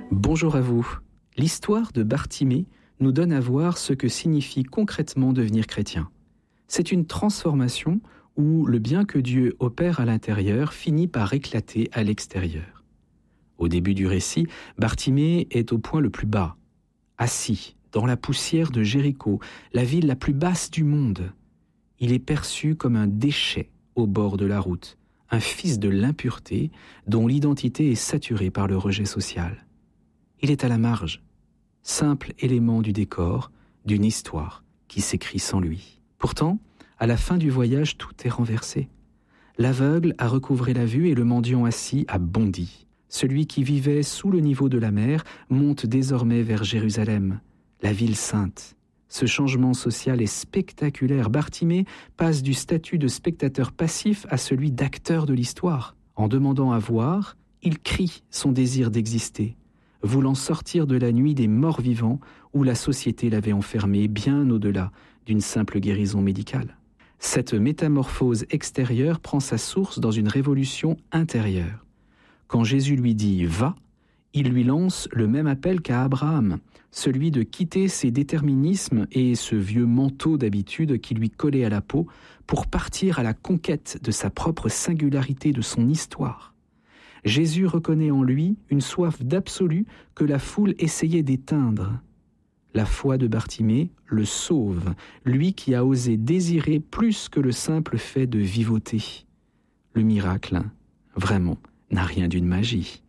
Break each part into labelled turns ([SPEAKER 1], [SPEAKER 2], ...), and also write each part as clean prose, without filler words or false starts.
[SPEAKER 1] Bonjour à vous. L'histoire de Bartimée nous donne à voir ce que signifie concrètement devenir chrétien. C'est une transformation où le bien que Dieu opère à l'intérieur finit par éclater à l'extérieur. Au début du récit, Bartimée est au point le plus bas, assis dans la poussière de Jéricho, la ville la plus basse du monde. Il est perçu comme un déchet au bord de la route, un fils de l'impureté dont l'identité est saturée par le rejet social. Il est à la marge, simple élément du décor, d'une histoire qui s'écrit sans lui. Pourtant, à la fin du voyage, tout est renversé. L'aveugle a recouvré la vue et le mendiant assis a bondi. Celui qui vivait sous le niveau de la mer monte désormais vers Jérusalem, la ville sainte. Ce changement social est spectaculaire. Bartimée passe du statut de spectateur passif à celui d'acteur de l'histoire. En demandant à voir, il crie son désir d'exister, voulant sortir de la nuit des morts vivants où la société l'avait enfermé bien au-delà d'une simple guérison médicale. Cette métamorphose extérieure prend sa source dans une révolution intérieure. Quand Jésus lui dit « Va », il lui lance le même appel qu'à Abraham, celui de quitter ses déterminismes et ce vieux manteau d'habitude qui lui collait à la peau pour partir à la conquête de sa propre singularité, de son histoire. Jésus reconnaît en lui une soif d'absolu que la foule essayait d'éteindre. La foi de Bartimée le sauve, lui qui a osé désirer plus que le simple fait de vivoter. Le miracle, vraiment, n'a rien d'une magie.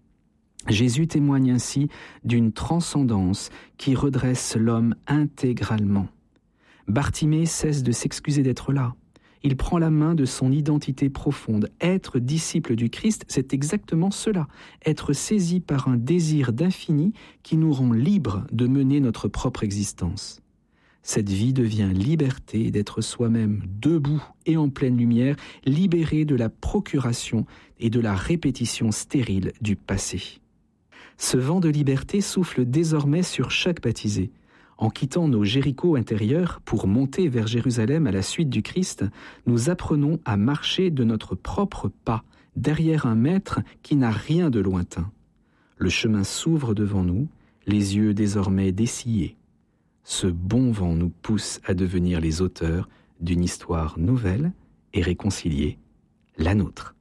[SPEAKER 1] Jésus témoigne ainsi d'une transcendance qui redresse l'homme intégralement. Bartimée cesse de s'excuser d'être là. Il prend la main de son identité profonde. Être disciple du Christ, c'est exactement cela. Être saisi par un désir d'infini qui nous rend libres de mener notre propre existence. Cette vie devient liberté d'être soi-même debout et en pleine lumière, libéré de la procuration et de la répétition stérile du passé. Ce vent de liberté souffle désormais sur chaque baptisé. En quittant nos Jérichos intérieurs pour monter vers Jérusalem à la suite du Christ, nous apprenons à marcher de notre propre pas, derrière un maître qui n'a rien de lointain. Le chemin s'ouvre devant nous, les yeux désormais dessillés. Ce bon vent nous pousse à devenir les auteurs d'une histoire nouvelle et réconciliée, la nôtre.